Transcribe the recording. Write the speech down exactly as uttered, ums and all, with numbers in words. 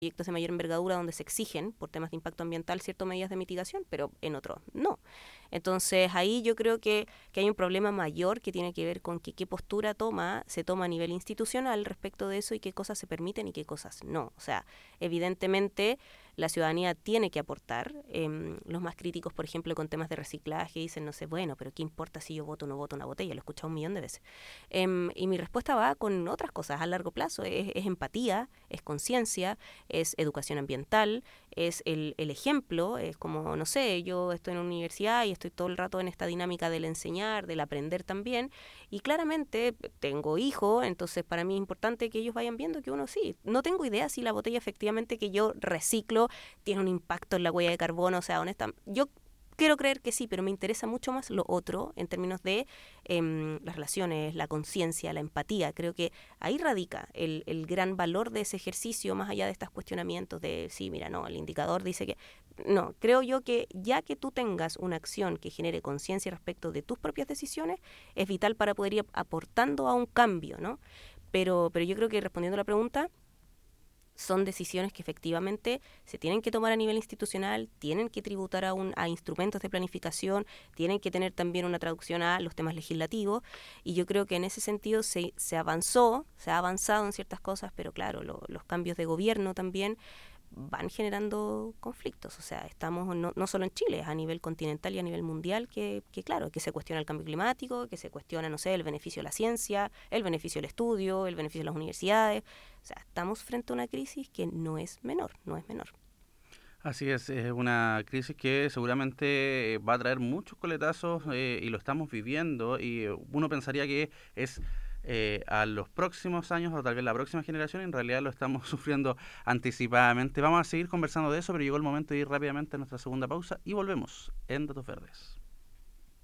proyectos de mayor envergadura donde se exigen por temas de impacto ambiental ciertas medidas de mitigación, pero en otros no. Entonces ahí yo creo que, que hay un problema mayor que tiene que ver con que qué postura toma, se toma a nivel institucional respecto de eso y qué cosas se permiten y qué cosas no. O sea, evidentemente la ciudadanía tiene que aportar. Eh, los más críticos, por ejemplo, con temas de reciclaje, dicen, no sé, bueno, pero ¿qué importa si yo voto o no voto una botella? Lo he escuchado un millón de veces. Eh, y mi respuesta va con otras cosas a largo plazo. Es, es empatía, es conciencia, es educación ambiental, es el, el ejemplo, es como, no sé, yo estoy en una universidad y estoy todo el rato en esta dinámica del enseñar, del aprender también, y claramente tengo hijos, entonces para mí es importante que ellos vayan viendo que uno sí, no tengo idea si la botella efectivamente que yo reciclo tiene un impacto en la huella de carbono, o sea, honestamente, yo quiero creer que sí, pero me interesa mucho más lo otro en términos de eh, las relaciones, la conciencia, la empatía. Creo que ahí radica el, el gran valor de ese ejercicio, más allá de estos cuestionamientos de, sí, mira, no, el indicador dice que... No, creo yo que ya que tú tengas una acción que genere conciencia respecto de tus propias decisiones, es vital para poder ir aportando a un cambio, ¿no? Pero, pero yo creo que respondiendo a la pregunta, son decisiones que efectivamente se tienen que tomar a nivel institucional, tienen que tributar a, un, a instrumentos de planificación, tienen que tener también una traducción a los temas legislativos, y yo creo que en ese sentido se, se avanzó, se ha avanzado en ciertas cosas, pero claro, lo, los cambios de gobierno también van generando conflictos. O sea, estamos no, no solo en Chile, es a nivel continental y a nivel mundial que, que, claro, que se cuestiona el cambio climático, que se cuestiona, no sé, el beneficio de la ciencia, el beneficio del estudio, el beneficio de las universidades. O sea, estamos frente a una crisis que no es menor, no es menor. Así es, es una crisis que seguramente va a traer muchos coletazos eh, y lo estamos viviendo y uno pensaría que es eh, a los próximos años o tal vez la próxima generación, en realidad lo estamos sufriendo anticipadamente. Vamos a seguir conversando de eso, pero llegó el momento de ir rápidamente a nuestra segunda pausa y volvemos en Datos Verdes.